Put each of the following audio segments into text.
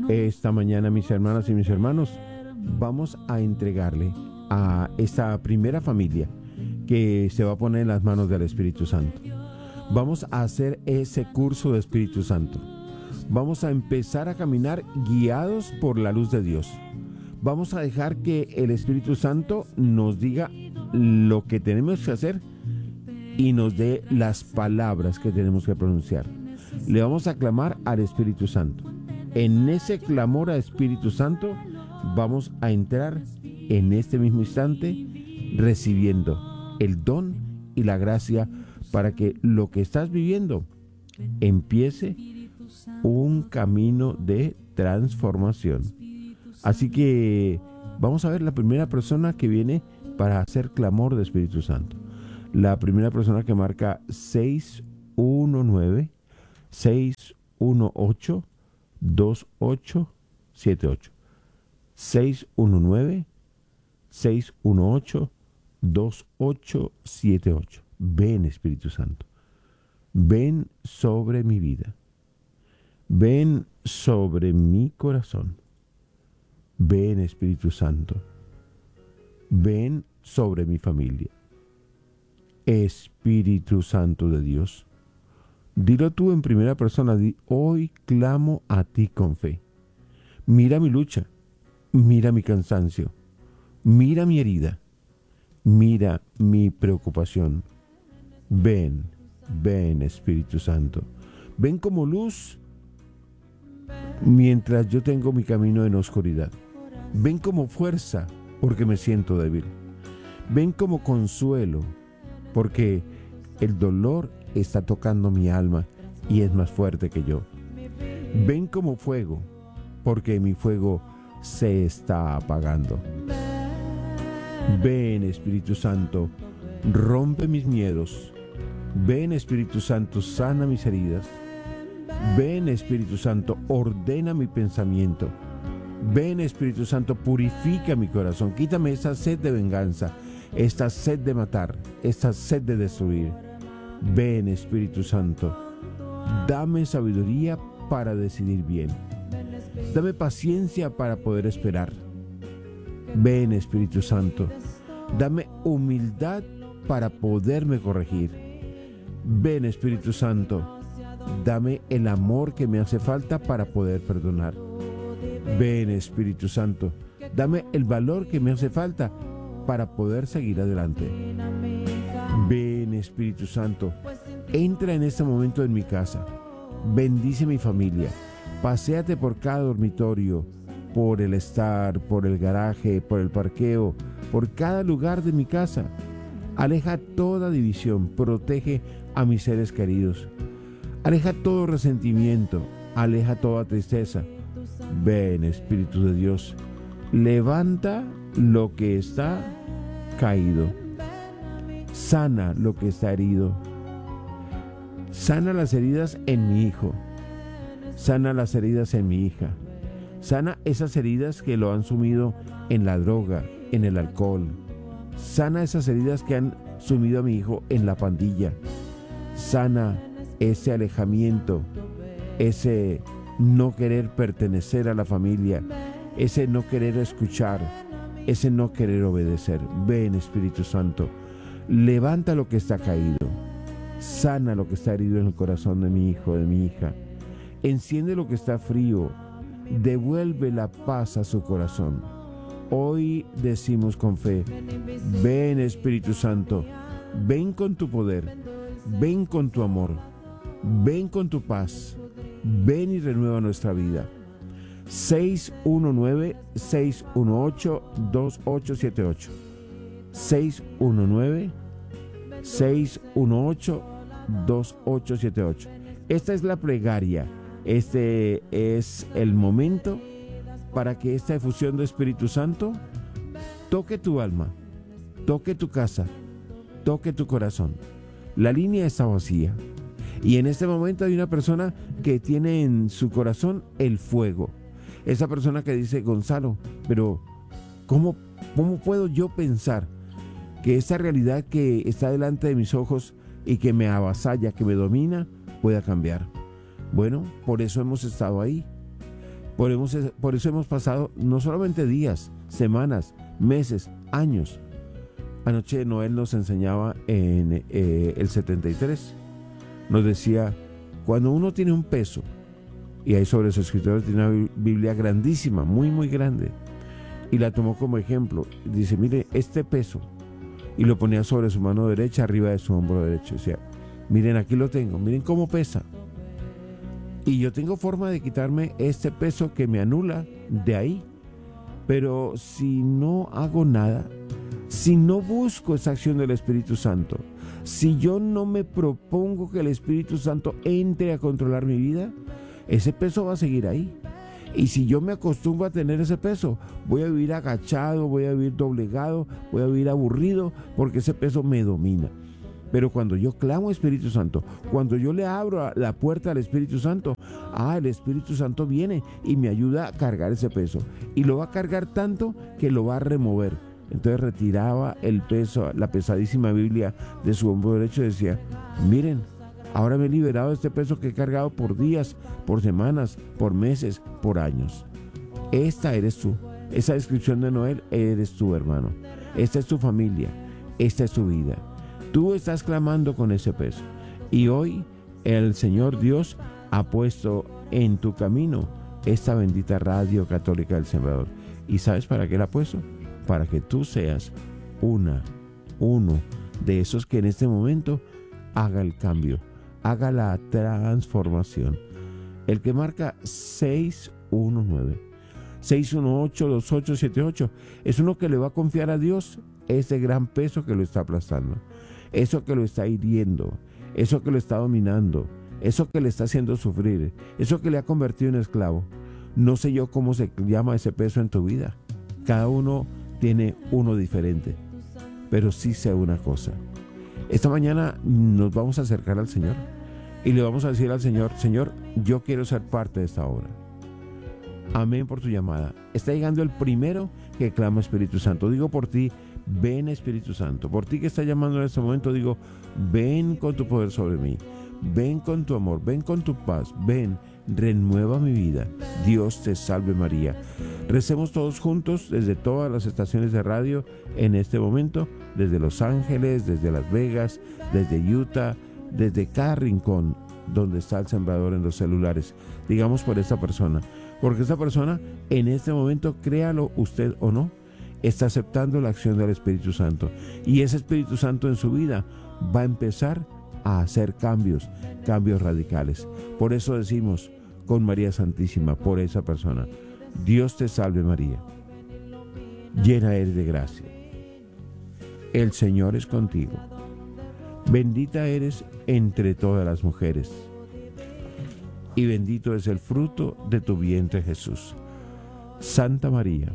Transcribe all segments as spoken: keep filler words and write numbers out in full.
Esta mañana, mis hermanas y mis hermanos, vamos a entregarle a esta primera familia que se va a poner en las manos del Espíritu Santo. Vamos a hacer ese curso de Espíritu Santo. Vamos a empezar a caminar guiados por la luz de Dios. Vamos a dejar que el Espíritu Santo nos diga lo que tenemos que hacer y nos dé las palabras que tenemos que pronunciar. Le vamos a clamar al Espíritu Santo. En ese clamor al Espíritu Santo vamos a entrar en este mismo instante recibiendo el don y la gracia para que lo que estás viviendo empiece un camino de transformación. Así que vamos a ver la primera persona que viene para hacer clamor de Espíritu Santo. La primera persona que marca seis uno nueve, seis uno ocho, dos ocho siete ocho. seis uno nueve, seis uno ocho, dos ocho siete ocho. Ven, Espíritu Santo. Ven sobre mi vida. Ven sobre mi corazón. Ven, Espíritu Santo. Ven sobre mi familia. Espíritu Santo de Dios. Dilo tú en primera persona. Di, hoy clamo a ti con fe. Mira mi lucha. Mira mi cansancio. Mira mi herida. Mira mi preocupación. Ven, ven, Espíritu Santo. Ven como luz mientras yo tengo mi camino en oscuridad. Ven como fuerza porque me siento débil. Ven como consuelo porque el dolor está tocando mi alma y es más fuerte que yo. Ven como fuego porque mi fuego se está apagando. Ven, Espíritu Santo, rompe mis miedos. Ven, Espíritu Santo, sana mis heridas. Ven, Espíritu Santo, ordena mi pensamiento. Ven, Espíritu Santo, purifica mi corazón. Quítame esa sed de venganza, esta sed de matar, esta sed de destruir. Ven, Espíritu Santo, dame sabiduría para decidir bien. Dame paciencia para poder esperar. Ven, Espíritu Santo, dame humildad para poderme corregir. Ven, Espíritu Santo, dame el amor que me hace falta para poder perdonar. Ven, Espíritu Santo, dame el valor que me hace falta para poder seguir adelante. Ven, Espíritu Santo, entra en este momento en mi casa. Bendice mi familia. Paséate por cada dormitorio, por el estar, por el garaje, por el parqueo, por cada lugar de mi casa. Aleja toda división, protege a mis seres queridos. Aleja todo resentimiento, aleja toda tristeza. Ven, Espíritu de Dios, levanta lo que está caído. Sana lo que está herido. Sana las heridas en mi hijo. Sana las heridas en mi hija. Sana esas heridas que lo han sumido en la droga, en el alcohol. Sana esas heridas que han sumido a mi hijo en la pandilla. Sana ese alejamiento, ese no querer pertenecer a la familia, ese no querer escuchar, ese no querer obedecer. Ven, Espíritu Santo, levanta lo que está caído. Sana lo que está herido en el corazón de mi hijo, de mi hija. Enciende lo que está frío. Devuelve la paz a su corazón. Hoy decimos con fe, ven, Espíritu Santo, ven con tu poder, ven con tu amor, ven con tu paz, ven y renueva nuestra vida. seis uno nueve, seis uno ocho, dos ocho siete ocho. seis uno nueve, seis uno ocho, dos ocho siete ocho. Esta es la plegaria. Este es el momento para que esta efusión de Espíritu Santo toque tu alma, toque tu casa, toque tu corazón. La línea está vacía y en este momento hay una persona que tiene en su corazón el fuego. Esa persona que dice, Gonzalo, pero ¿cómo, cómo puedo yo pensar que esa realidad que está delante de mis ojos y que me avasalla, que me domina, pueda cambiar? Bueno, por eso hemos estado ahí. Por, hemos, por eso hemos pasado no solamente días, semanas, meses, años. Anoche Noel nos enseñaba en eh, el setenta y tres. Nos decía, cuando uno tiene un peso, y ahí sobre su escritorio tiene una Biblia grandísima, muy muy grande, y la tomó como ejemplo. Dice, mire, este peso, y lo ponía sobre su mano derecha, arriba de su hombro derecho. Decía, miren, aquí lo tengo, miren cómo pesa. Y yo tengo forma de quitarme este peso que me anula de ahí. Pero si no hago nada, si no busco esa acción del Espíritu Santo, si yo no me propongo que el Espíritu Santo entre a controlar mi vida, ese peso va a seguir ahí. Y si yo me acostumbro a tener ese peso, voy a vivir agachado, voy a vivir doblegado, voy a vivir aburrido, porque ese peso me domina. Pero cuando yo clamo Espíritu Santo, cuando yo le abro la puerta al Espíritu Santo, ah, el Espíritu Santo viene y me ayuda a cargar ese peso. Y lo va a cargar tanto que lo va a remover. Entonces retiraba el peso, la pesadísima Biblia de su hombro derecho y decía, miren, ahora me he liberado de este peso que he cargado por días, por semanas, por meses, por años. Esta eres tú. Esa descripción de Noel eres tú, hermano. Esta es tu familia. Esta es tu vida. Tú estás clamando con ese peso. Y hoy el Señor Dios ha puesto en tu camino esta bendita radio católica del Sembrador. ¿Y sabes para qué la ha puesto? Para que tú seas una, uno de esos que en este momento haga el cambio, haga la transformación. El que marca seis uno nueve, seis uno ocho, dos ocho siete ocho es uno que le va a confiar a Dios ese gran peso que lo está aplastando, eso que lo está hiriendo, eso que lo está dominando, eso que le está haciendo sufrir, eso que le ha convertido en esclavo. No sé yo cómo se llama ese peso en tu vida. Cada uno tiene uno diferente, pero sí sé una cosa. Esta mañana nos vamos a acercar al Señor y le vamos a decir al Señor, Señor, yo quiero ser parte de esta obra. Amén por tu llamada. Está llegando el primero que clama Espíritu Santo. Digo por ti, ven Espíritu Santo. Por ti que está llamando en este momento, digo, ven con tu poder sobre mí. Ven con tu amor, ven con tu paz, ven, renueva mi vida. Dios te salve María. Recemos todos juntos desde todas las estaciones de radio en este momento, desde Los Ángeles, desde Las Vegas, desde Utah, desde cada rincón donde está el Sembrador en los celulares. Digamos por esta persona, porque esta persona en este momento, créalo usted o no, está aceptando la acción del Espíritu Santo, y ese Espíritu Santo en su vida va a empezar a hacer cambios, cambios radicales. Por eso decimos con María Santísima, por esa persona, Dios te salve María, llena eres de gracia, el Señor es contigo, bendita eres entre todas las mujeres, y bendito es el fruto de tu vientre Jesús. Santa María,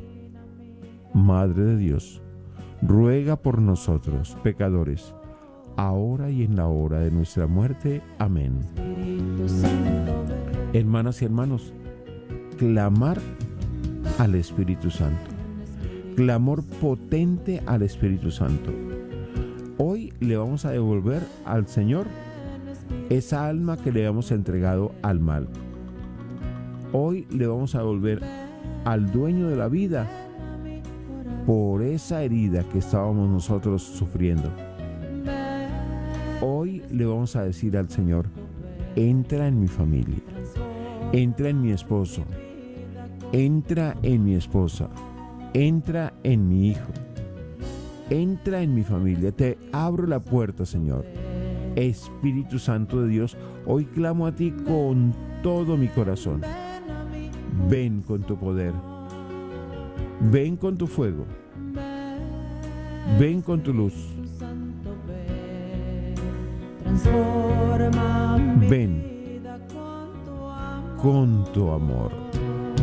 Madre de Dios, ruega por nosotros pecadores, ahora y en la hora de nuestra muerte. Amén. Hermanas y hermanos, clamar al Espíritu Santo, clamor potente al Espíritu Santo. Hoy le vamos a devolver al Señor esa alma que le hemos entregado al mal. Hoy le vamos a devolver al dueño de la vida por esa herida que estábamos nosotros sufriendo. Hoy le vamos a decir al Señor, entra en mi familia, entra en mi esposo, entra en mi esposa, entra en mi hijo, entra en mi familia, te abro la puerta, Señor. Espíritu Santo de Dios, hoy clamo a ti con todo mi corazón. Ven con tu poder, ven con tu fuego, ven con tu luz. Ven con tu amor.